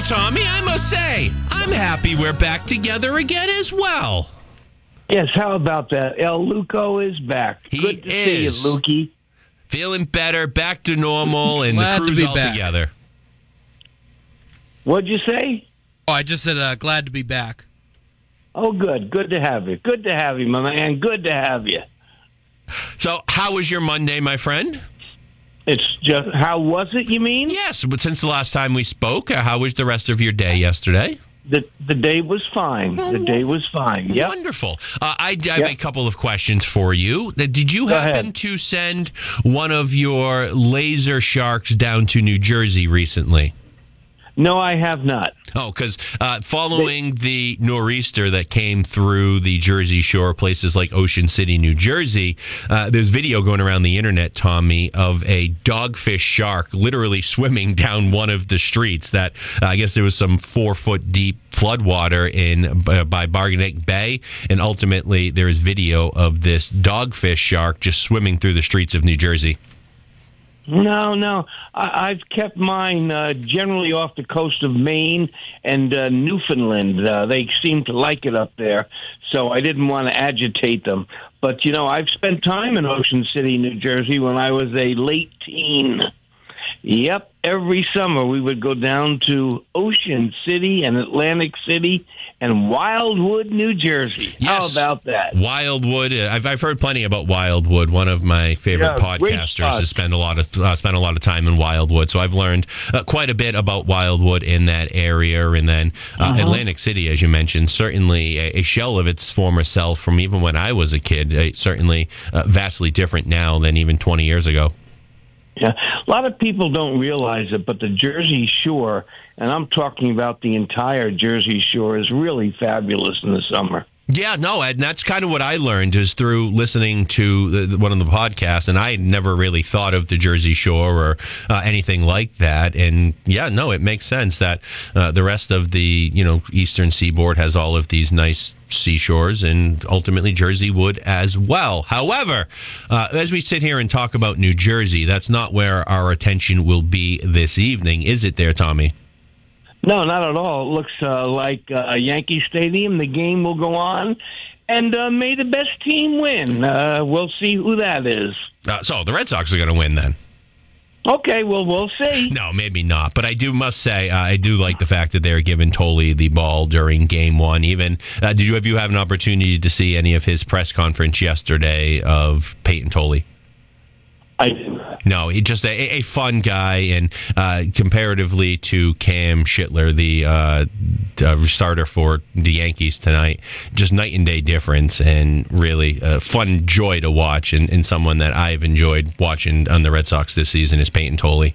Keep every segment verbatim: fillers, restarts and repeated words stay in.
Tommy. I must say, I'm happy we're back together again as well. Yes, how about that? El Luco is back. He Good to is. see you, Lukey. Feeling better, back to normal, and Glad the to crew's be all back. together. What'd you say? Oh, I just said uh, glad to be back. Oh, good. Good to have you. Good to have you, my man. Good to have you. So, how was your Monday, my friend? It's just, how was it, you mean? Yes, but since the last time we spoke, uh, how was the rest of your day yesterday? The the day was fine. The day was fine. Yep. Wonderful. Uh, I, I have Yep. a couple of questions for you. Uh, Did you Go happen ahead. to send one of your laser sharks down to New Jersey recently? No, I have not. Oh, because uh, following the nor'easter that came through the Jersey Shore, places like Ocean City, New Jersey, uh, there's video going around the internet, Tommy, of a dogfish shark literally swimming down one of the streets. That uh, I guess there was some four foot deep floodwater in uh, by Barganek Bay, and ultimately there is video of this dogfish shark just swimming through the streets of New Jersey. No, no. I, I've kept mine uh, generally off the coast of Maine and uh, Newfoundland. Uh, they seem to like it up there, so I didn't want to agitate them. But, you know, I've spent time in Ocean City, New Jersey when I was a late teen. Yep, every summer we would go down to Ocean City and Atlantic City and Wildwood, New Jersey. Yes. How about that? Wildwood. uh, I've I've heard plenty about Wildwood. One of my favorite Yeah, great podcasters spot. has spent a lot of uh, spent a lot of time in Wildwood, so I've learned uh, quite a bit about Wildwood in that area. And then uh, Uh-huh. Atlantic City, as you mentioned, certainly a, a shell of its former self from even when I was a kid. Uh, certainly uh, vastly different now than even twenty years ago. Yeah, a lot of people don't realize it, but the Jersey Shore, and I'm talking about the entire Jersey Shore, is really fabulous in the summer. Yeah, no, and that's kind of what I learned is through listening to the, the, one of the podcasts, and I had never really thought of the Jersey Shore or uh, anything like that. And yeah, no, it makes sense that uh, the rest of the you know eastern seaboard has all of these nice seashores, and ultimately Jersey would as well. However, uh, as we sit here and talk about New Jersey, that's not where our attention will be this evening, is it? There, Tommy. No, not at all. It looks uh, like uh, Yankee Stadium. The game will go on, and uh, may the best team win. Uh, we'll see who that is. Uh, so the Red Sox are going to win then. Okay, well, we'll see. No, maybe not. But I do must say, uh, I do like the fact that they're giving Tolley the ball during game one. Even uh, did you have you have an opportunity to see any of his press conference yesterday of Peyton Tolley? I No, he's just a, a fun guy, and uh, comparatively to Cam Schittler, the uh, uh, starter for the Yankees tonight, just night and day difference, and really a fun joy to watch, and, and someone that I've enjoyed watching on the Red Sox this season is Peyton Tolley.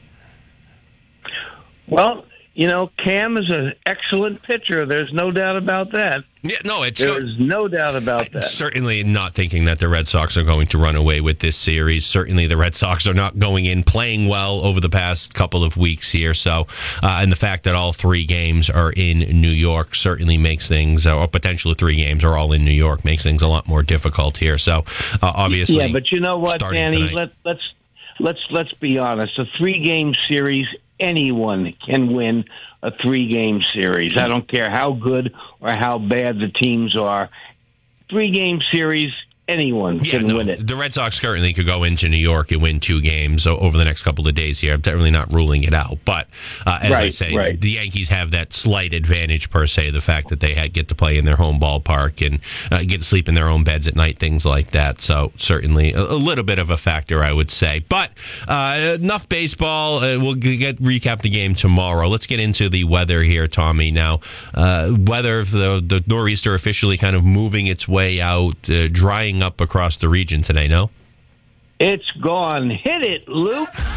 Well, you know, Cam is an excellent pitcher. There's no doubt about that. Yeah, no, it's There's no doubt about that. certainly not thinking that the Red Sox are going to run away with this series. Certainly the Red Sox are not going in playing well over the past couple of weeks here. So, uh, and the fact that all three games are in New York certainly makes things, or potentially three games are all in New York, makes things a lot more difficult here. So, uh, obviously, yeah, but you know what, starting Danny? tonight- Let, let's let's let's be honest. A three-game series, anyone can win a three-game series. I don't care how good or how bad the teams are. Three-game series, anyone Yeah, can no, win it. the Red Sox currently could go into New York and win two games o- over the next couple of days here. I'm definitely not ruling it out. But uh, as I Right, say, right. the Yankees have that slight advantage, per se, the fact that they had, get to play in their home ballpark and uh, get to sleep in their own beds at night, things like that. So certainly a, a little bit of a factor, I would say. But uh, enough baseball. Uh, we'll g- get recap the game tomorrow. Let's get into the weather here, Tommy. Now, uh, weather, the, the nor'easter officially kind of moving its way out, uh, drying up across the region today, no? It's gone. Hit it, Luke.